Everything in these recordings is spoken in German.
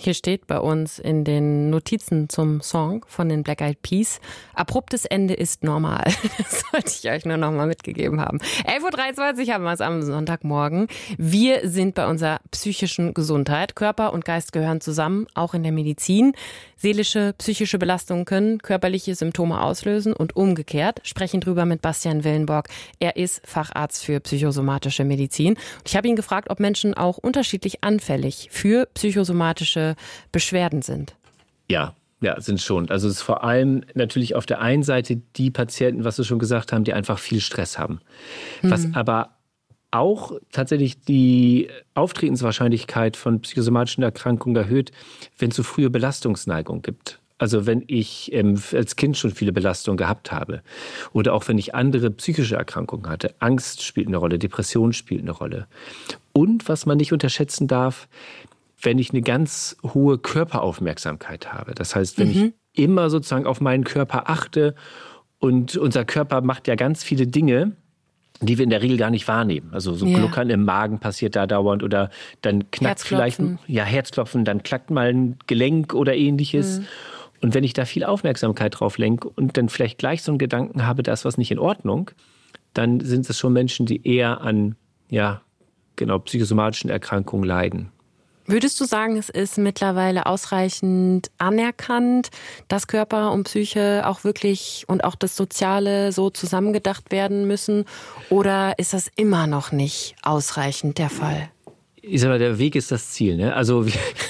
Hier steht bei uns in den Notizen zum Song von den Black Eyed Peas: Abruptes Ende ist normal. Das wollte ich euch nur noch mal mitgegeben haben. 11.23 Uhr haben wir es am Sonntagmorgen. Wir sind bei unserer psychischen Gesundheit. Körper und Geist gehören zusammen, auch in der Medizin. Seelische, psychische Belastungen können körperliche Symptome auslösen und umgekehrt. Sprechen drüber mit Bastian Willenborg. Er ist Facharzt für psychosomatische Medizin. Und ich habe ihn gefragt, ob Menschen auch unterschiedlich anfällig für psychosomatische Beschwerden sind. Ja, sind schon. Also es ist vor allem natürlich auf der einen Seite die Patienten, was wir schon gesagt haben, die einfach viel Stress haben. Was aber auch tatsächlich die Auftretenswahrscheinlichkeit von psychosomatischen Erkrankungen erhöht, wenn es so frühe Belastungsneigung gibt. Also wenn ich als Kind schon viele Belastungen gehabt habe oder auch wenn ich andere psychische Erkrankungen hatte. Angst spielt eine Rolle, Depression spielt eine Rolle. Und was man nicht unterschätzen darf, wenn ich eine ganz hohe Körperaufmerksamkeit habe. Das heißt, wenn ich immer sozusagen auf meinen Körper achte, und unser Körper macht ja ganz viele Dinge, die wir in der Regel gar nicht wahrnehmen. Also so Gluckern im Magen passiert da dauernd oder dann knackt vielleicht Herzklopfen, dann klackt mal ein Gelenk oder ähnliches. Und wenn ich da viel Aufmerksamkeit drauf lenke und dann vielleicht gleich so einen Gedanken habe, da ist was nicht in Ordnung, dann sind es schon Menschen, die eher an psychosomatischen Erkrankungen leiden. Würdest du sagen, es ist mittlerweile ausreichend anerkannt, dass Körper und Psyche auch wirklich und auch das Soziale so zusammengedacht werden müssen? Oder ist das immer noch nicht ausreichend der Fall? Ich sag mal, der Weg ist das Ziel, ne? Also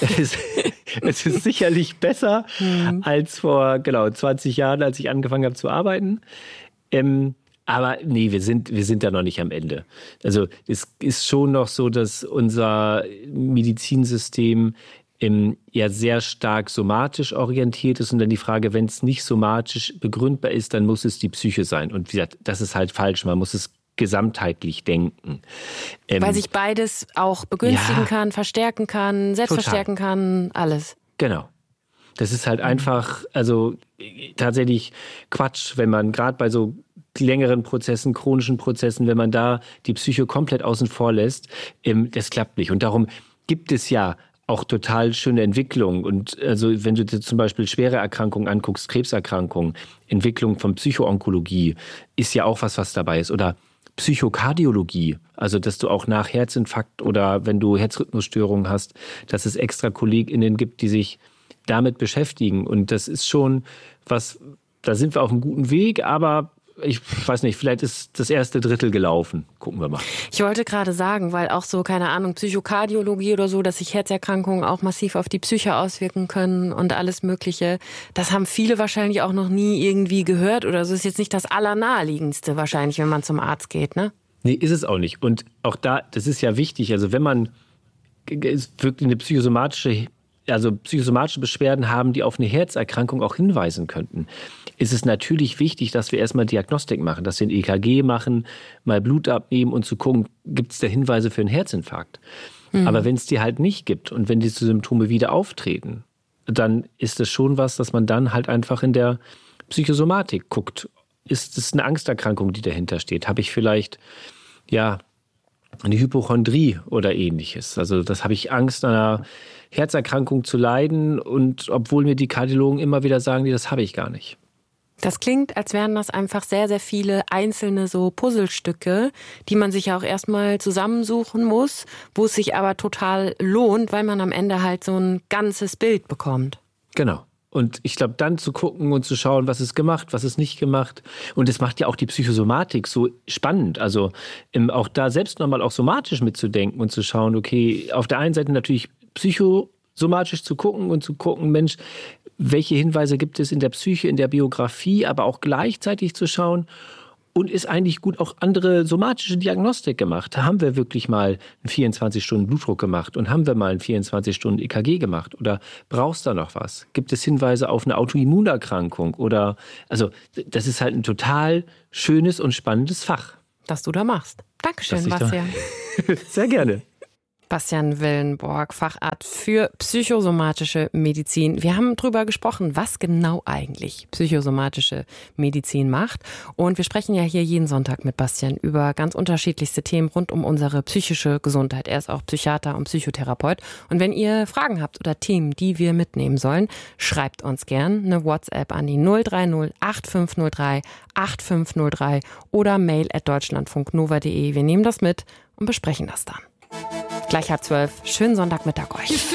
es ist sicherlich besser als vor 20 Jahren, als ich angefangen habe zu arbeiten. Aber nee, wir sind da noch nicht am Ende. Also es ist schon noch so, dass unser Medizinsystem sehr stark somatisch orientiert ist. Und dann die Frage, wenn es nicht somatisch begründbar ist, dann muss es die Psyche sein. Und wie gesagt, das ist halt falsch. Man muss es gesamtheitlich denken. Weil sich beides auch begünstigen kann, verstärken kann, selbst verstärken kann, alles. Genau. Das ist halt einfach, also tatsächlich Quatsch, wenn man gerade bei so längeren Prozessen, chronischen Prozessen, wenn man da die Psyche komplett außen vor lässt, das klappt nicht. Und darum gibt es ja auch total schöne Entwicklungen. Und also wenn du dir zum Beispiel schwere Erkrankungen anguckst, Krebserkrankungen, Entwicklung von Psychoonkologie ist ja auch was dabei ist. Oder Psychokardiologie, also dass du auch nach Herzinfarkt oder wenn du Herzrhythmusstörungen hast, dass es extra KollegInnen gibt, die sich damit beschäftigen. Und das ist schon was, da sind wir auf einem guten Weg, aber ich weiß nicht, vielleicht ist das erste Drittel gelaufen. Gucken wir mal. Ich wollte gerade sagen, weil auch so, keine Ahnung, Psychokardiologie oder so, dass sich Herzerkrankungen auch massiv auf die Psyche auswirken können und alles Mögliche. Das haben viele wahrscheinlich auch noch nie irgendwie gehört oder so. Ist jetzt nicht das Allernaheliegendste wahrscheinlich, wenn man zum Arzt geht, ne? Nee, ist es auch nicht. Und auch da, das ist ja wichtig, also wenn man wirklich eine psychosomatische Beschwerden haben, die auf eine Herzerkrankung auch hinweisen könnten, ist es natürlich wichtig, dass wir erstmal Diagnostik machen, dass wir ein EKG machen, mal Blut abnehmen und zu gucken, gibt es da Hinweise für einen Herzinfarkt. Aber wenn es die halt nicht gibt und wenn diese Symptome wieder auftreten, dann ist es schon was, dass man dann halt einfach in der Psychosomatik guckt. Ist es eine Angsterkrankung, die dahinter steht? Habe ich vielleicht, eine Hypochondrie oder ähnliches? Also das habe ich Angst, an einer Herzerkrankung zu leiden und obwohl mir die Kardiologen immer wieder sagen, das habe ich gar nicht. Das klingt, als wären das einfach sehr, sehr viele einzelne so Puzzlestücke, die man sich ja auch erstmal zusammensuchen muss, wo es sich aber total lohnt, weil man am Ende halt so ein ganzes Bild bekommt. Genau. Und ich glaube, dann zu gucken und zu schauen, was ist gemacht, was ist nicht gemacht. Und es macht ja auch die Psychosomatik so spannend. Also auch da selbst nochmal auch somatisch mitzudenken und zu schauen, okay, auf der einen Seite natürlich psychosomatisch zu gucken, Mensch, welche Hinweise gibt es in der Psyche, in der Biografie, aber auch gleichzeitig zu schauen, und ist eigentlich gut auch andere somatische Diagnostik gemacht. Da haben wir wirklich mal einen 24-Stunden-Blutdruck gemacht und haben wir mal einen 24-Stunden-EKG gemacht oder brauchst du da noch was? Gibt es Hinweise auf eine Autoimmunerkrankung oder, also das ist halt ein total schönes und spannendes Fach. Das du da machst. Dankeschön, Bastian. Sehr gerne. Bastian Willenborg, Facharzt für psychosomatische Medizin. Wir haben drüber gesprochen, was genau eigentlich psychosomatische Medizin macht. Und wir sprechen ja hier jeden Sonntag mit Bastian über ganz unterschiedlichste Themen rund um unsere psychische Gesundheit. Er ist auch Psychiater und Psychotherapeut. Und wenn ihr Fragen habt oder Themen, die wir mitnehmen sollen, schreibt uns gern eine WhatsApp an die 030 8503 8503 oder mail@deutschlandfunknova.de. Wir nehmen das mit und besprechen das dann. Gleich 11:30. Schönen Sonntagmittag euch.